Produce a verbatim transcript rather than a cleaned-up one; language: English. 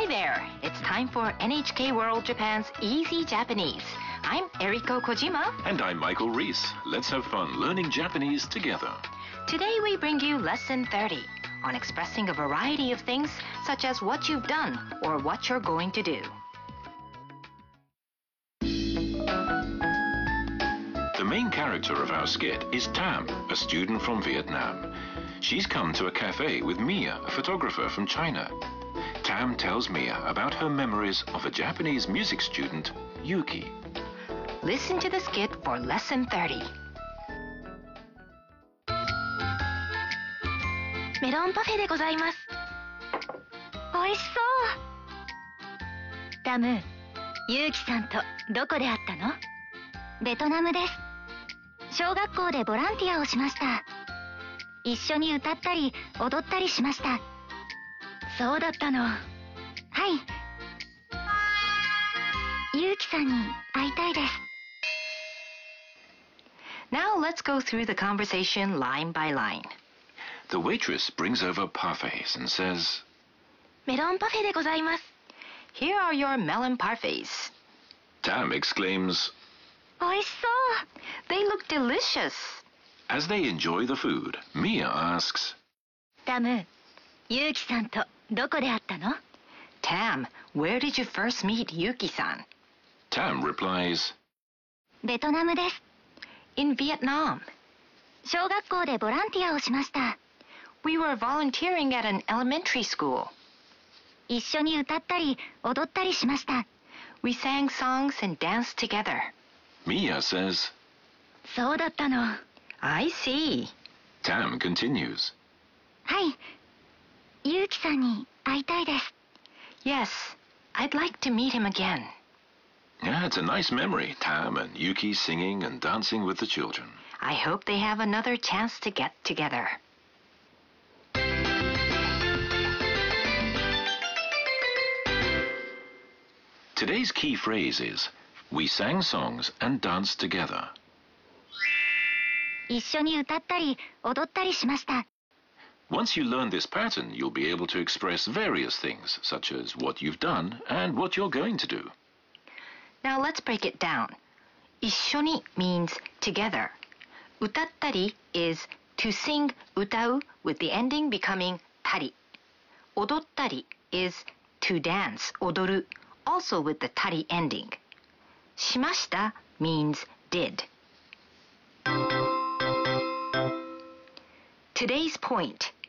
Hi there! It's time for N H K World Japan's Easy Japanese. I'm Eriko Kojima. And I'm Michael Reese. Let's have fun learning Japanese together. Today we bring you Lesson thirty on expressing a variety of things such as what you've done or what you're going to do. The main character of our skit is Tam, a student from Vietnam. She's come to a cafe with Mia, a photographer from China. Tam tells Mia about her memories of a Japanese music student, Yuki. Listen to the skit for Lesson thirty. メロンパフェでございます。おいしそう。タム、ユウキさんとどこで会ったの？ベトナムです。小学校でボランティアをしました。一緒に歌ったり踊ったりしました。そうだったの。はい。ユウキさんに会いたいです。Now let's go through the conversation line by line. The waitress brings over parfaits and says, メロンパフェでございます。Here are your melon parfaits. Tam exclaims, おいしそう。They look delicious. As they enjoy the food, Mia asks, タム、ユウキさんとどこで会ったの？ Tam, where did you first meet Yuki-san? Tam replies, ベトナムです。In Vietnam. 小学校でボランティアをしました。We were volunteering at an elementary school. 一緒に歌ったり踊ったりしました。We sang songs and danced together. Mia says, そうだったの。I see. Tam continues, はい。ユウキさんに会いたいです。Yes, I'd like to meet him again. Yeah, it's a nice memory, Tam and Yuki singing and dancing with the children. I hope they have another chance to get together. Today's key phrase is, we sang songs and danced together. 一緒に歌ったり踊ったりしました。 Once you learn this pattern, you'll be able to express various things, such as what you've done and what you're going to do. Now let's break it down. 一緒に means together. 歌ったり is to sing 歌う with the ending becoming たり。踊ったり is to dance 踊る also with the たり ending. しました means did. Today's point.